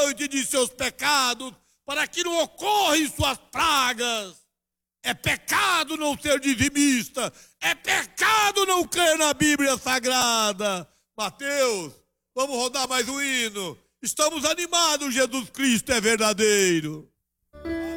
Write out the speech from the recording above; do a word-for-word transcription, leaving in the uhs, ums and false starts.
diante de seus pecados, para que não ocorram suas pragas. É pecado não ser dizimista, é pecado não crer na Bíblia Sagrada. Mateus, vamos rodar mais um hino. Estamos animados, Jesus Cristo é verdadeiro.